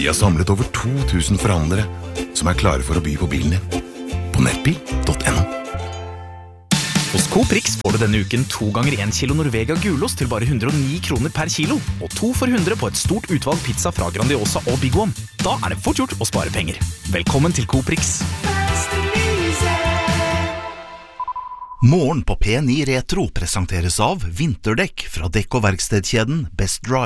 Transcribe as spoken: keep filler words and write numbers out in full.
Vi har samlet over to tusen forhandlere som er klare for å by på bilen din. På nettbil punktum no. Hos Coop Rix får du denne uken to ganger en kilo Norvega gulost til bare hundre og ni kroner per kilo, og to for hundre på et stort utvalg pizza fra Grandiosa og Big One. Da er det fort gjort å spare penger. Velkommen til Coop Rix. Morgen på P ni Retro presenteres av vinterdekk fra dekk- og verkstedkjeden Best Drive.